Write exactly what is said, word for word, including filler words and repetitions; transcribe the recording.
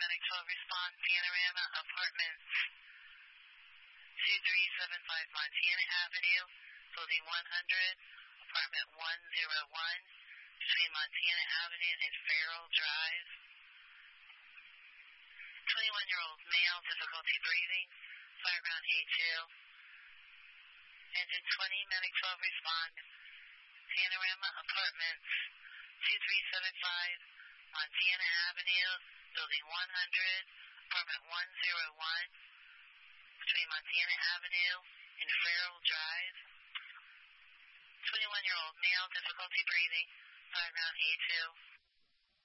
Medic twelve respond, Panorama Apartments, two three seven five Montana Avenue, building one hundred, apartment one oh one, between Montana Avenue and Farrell Drive. twenty-one-year-old male, difficulty breathing, fireground A two. Engine twenty, Medic twelve respond, Panorama Apartments, two three seven five Montana Avenue, building one hundred, apartment one oh one, between Montana Avenue and Farrell Drive. twenty-one-year-old male, difficulty breathing, fireground A two.